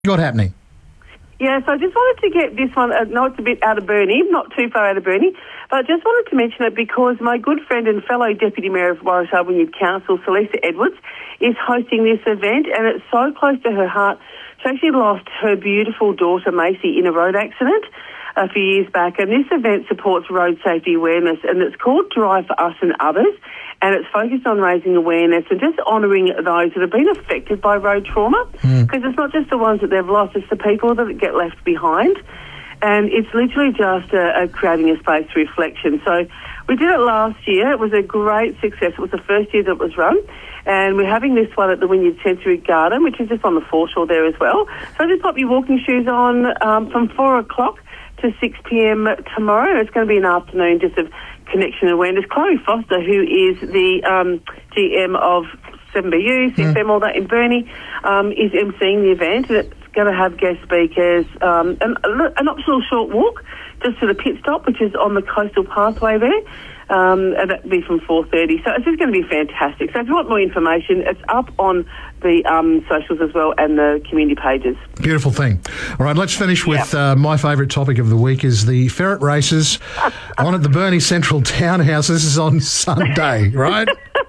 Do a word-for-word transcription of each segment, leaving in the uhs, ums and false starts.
got happening? Yeah, so I just wanted to get this one, I know it's a bit out of Burnie, not too far out of Burnie, but I just wanted to mention it because my good friend and fellow Deputy Mayor of Warragh Wynyard Council, Celeste Edwards, is hosting this event, and it's so close to her heart. She actually lost her beautiful daughter, Macy, in a road accident a few years back, and this event supports road safety awareness, and it's called Drive for Us and Others, and it's focused on raising awareness and just honouring those that have been affected by road trauma, because mm. it's not just the ones that they've lost, it's the people that get left behind, and it's literally just a, a creating a space for reflection. So we did it last year. It was a great success. It was the first year that it was run, and we're having this one at the Wynyard Sensory Garden, which is just on the foreshore there as well. So just pop your walking shoes on um, from four o'clock to six p.m. tomorrow. It's going to be an afternoon just of connection and awareness. Chloe Foster, who is the um, G M of seven B U, C F M, mm. all that in Burnie, um, is emceeing the event, and it's going to have guest speakers, um, an, an optional short walk just to the pit stop, which is on the coastal pathway there. Um, and that'll be from four thirty. So it's just going to be fantastic. So if you want more information, it's up on the um, socials as well and the community pages. Beautiful thing. All right, let's finish with yep. uh, my favourite topic of the week is the ferret races on at the Burnie Central Townhouse. This is on Sunday, right?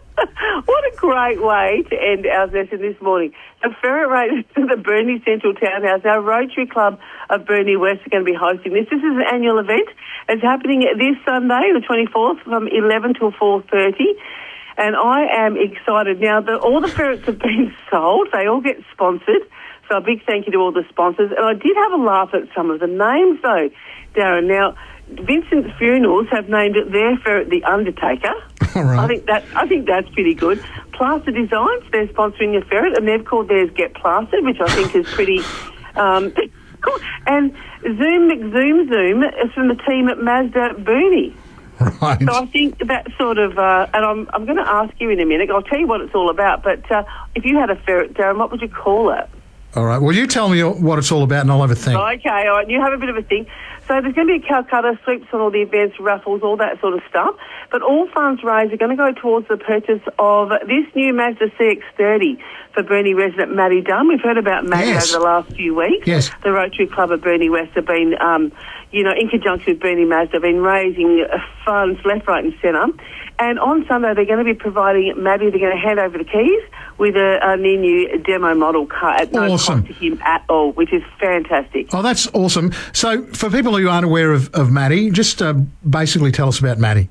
What a great way to end our session this morning. The ferret race to the Burnie Central Townhouse. Our Rotary Club of Burnie West are going to be hosting this. This is an annual event. It's happening this Sunday, the twenty-fourth, from eleven till four thirty. And I am excited. Now, the, all the ferrets have been sold. They all get sponsored. So a big thank you to all the sponsors. And I did have a laugh at some of the names, though, Darren. Now, Vincent's Funerals have named their ferret the Undertaker. All right. I think that I think that's pretty good. Plaster Designs, they're sponsoring a ferret, and they've called theirs Get Plastered, which I think is pretty um, cool. And Zoom McZoom Zoom is from the team at Mazda Burnie. Right. So I think that sort of, uh, and I'm I'm going to ask you in a minute. I'll tell you what it's all about. But uh, if you had a ferret, Darren, what would you call it? All right. Well, you tell me what it's all about, and I'll have a think. Okay. All right. You have a bit of a think. So there's going to be a Calcutta, sweeps on all the events, raffles, all that sort of stuff. But all funds raised are going to go towards the purchase of this new Mazda C X thirty for Burnie resident Maddie Dunn. We've heard about Maddie yes. over the last few weeks. Yes. The Rotary Club of Burnie West have been, um, you know, in conjunction with Burnie Mazda, have been raising funds left, right and centre. And on Sunday, they're going to be providing Maddie, they're going to hand over the keys with a, a near new demo model car at no awesome. cost to him at all, which is fantastic. Oh, that's awesome. So for people who aren't aware of, of Maddie, just uh, basically tell us about Maddie.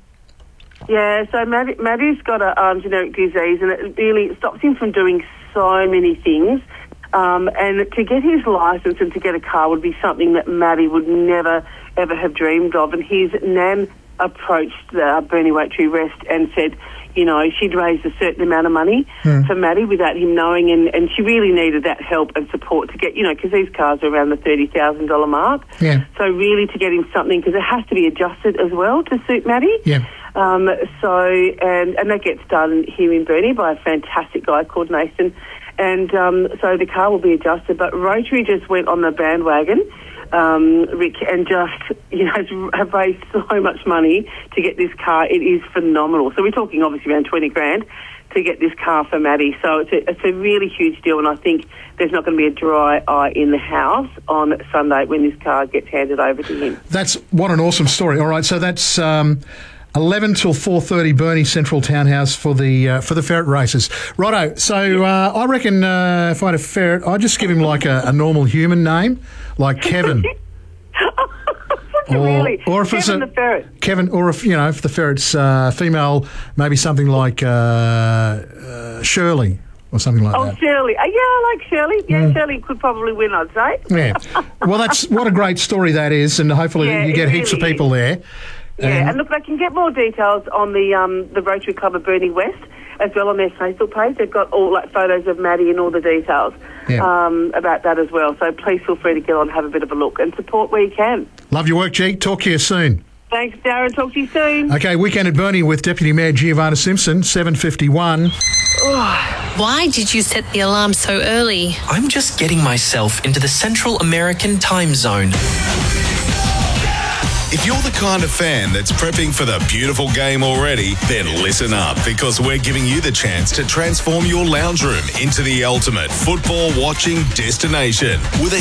Yeah, so Maddie, Maddie's got a um, genetic disease, and it really stops him from doing so many things. Um, and to get his licence and to get a car would be something that Maddie would never, ever have dreamed of. And his nan approached the Burnie Rotary Rest and said, you know, she'd raised a certain amount of money mm. for Maddie without him knowing, and, and she really needed that help and support to get, you know, because these cars are around the thirty thousand dollars mark. Yeah. So really to get him something, because it has to be adjusted as well to suit Maddie. Yeah. Um, so, and, and that gets done here in Burnie by a fantastic guy called Nathan. And um, so the car will be adjusted, but Rotary just went on the bandwagon, um, Rick, and just, you know, have raised so much money to get this car. It is phenomenal. So we're talking obviously around twenty grand to get this car for Maddie. So it's a, it's a really huge deal, and I think there's not going to be a dry eye in the house on Sunday when this car gets handed over to him. That's, what an awesome story. All right, so that's Um eleven till four thirty, Burnie Central Townhouse for the uh, for the ferret races. Righto. So uh, I reckon uh, if I had a ferret, I'd just give him like a, a normal human name, like Kevin. or, really? Or if Kevin it's a, the ferret. Kevin, or if you know if the ferret's uh, female, maybe something like uh, uh, Shirley or something like oh, that. Oh, Shirley. Uh, yeah, I like Shirley. Yeah, mm. Shirley could probably win, I'd say. Yeah. Well, that's what a great story that is, and hopefully yeah, you get really heaps of people is. there. Yeah, and, and look, they can get more details on the um, the Rotary Club of Burnie West as well on their Facebook page. They've got all like photos of Maddie and all the details yeah. um, about that as well. So please feel free to get on, have a bit of a look, and support where you can. Love your work, G. Talk to you soon. Thanks, Darren. Talk to you soon. Okay, Weekend at Burnie with Deputy Mayor Giovanna Simpson, seven fifty-one. Why did you set the alarm so early? I'm just getting myself into the Central American time zone. If you're the kind of fan that's prepping for the beautiful game already, then listen up, because we're giving you the chance to transform your lounge room into the ultimate football watching destination with a